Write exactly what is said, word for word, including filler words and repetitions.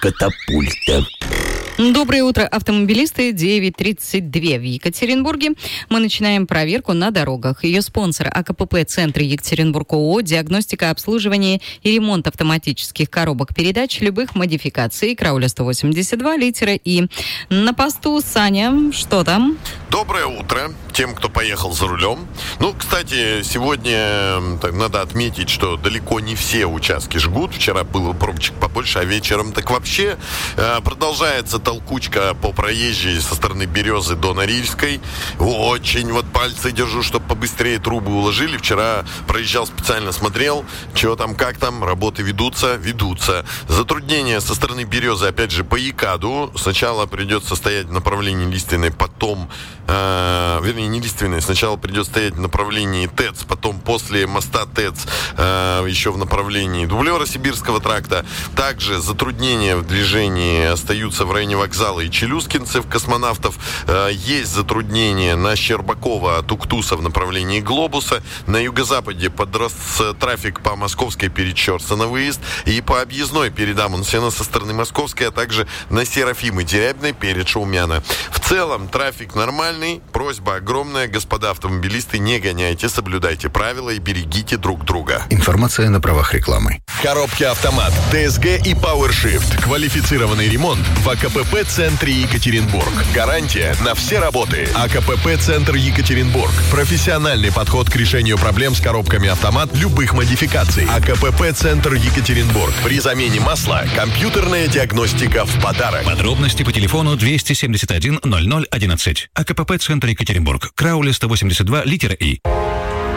катапульта. Доброе утро, автомобилисты. девять тридцать два в Екатеринбурге. Мы начинаем проверку на дорогах. Ее спонсор АКПП «Центр Екатеринбург» ООО, диагностика, обслуживание и ремонт автоматических коробок передач любых модификаций. Крауля сто восемьдесят два, литера И. На посту Саня, что там? Доброе утро тем, кто поехал за рулем. Ну, кстати, сегодня так, надо отметить, что далеко не все участки жгут. Вчера было пробочек побольше, а вечером так вообще э, продолжается толкучка по проезжей со стороны Березы до Норильской. Очень вот пальцы держу, чтобы побыстрее трубы уложили. Вчера проезжал специально, смотрел, чего там, как там, работы ведутся, ведутся. Затруднения со стороны Березы, опять же, по ЕКАДу. Сначала придется стоять в направлении Лиственной, потом, э, вернее, не Лиственной, сначала придется стоять в направлении ТЭЦ, потом после моста ТЭЦ э, еще в направлении Дублера-Сибирского тракта. Также затруднения в движении остаются в районе вокзала и Челюскинцев, космонавтов. Э, есть затруднения на Щербакова от Уктуса в направлении Глобуса. На юго-западе подрос трафик по Московской перед Щорса на выезд и по объездной перед Амундсена со стороны Московской, а также на Серафимы Дерябиной перед Шаумяна. В целом трафик нормальный. Просьба огромная. Господа автомобилисты, не гоняйте, соблюдайте правила и берегите друг друга. Информация на правах рекламы. Коробки «Автомат», ТСГ и PowerShift. Квалифицированный ремонт в АКПП «Центре Екатеринбург». Гарантия на все работы. АКПП «Центр Екатеринбург». Профессиональный подход к решению проблем с коробками «Автомат» любых модификаций. АКПП «Центр Екатеринбург». При замене масла компьютерная диагностика в подарок. Подробности по телефону двести семьдесят один ноль ноль одиннадцать. АКПП «Центр Екатеринбург». Крауля сто восемьдесят два, литера И.